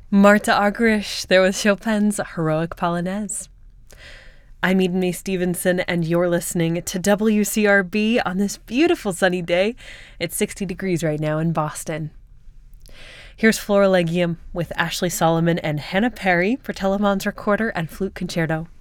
Marta Argerich there with Chopin's Heroic Polonaise. I'm Eden May Stevenson, and you're listening to WCRB on this beautiful sunny day. It's 60 degrees right now in Boston. Here's Florilegium with Ashley Solomon and Hannah Perry for Telemann's Recorder and Flute Concerto.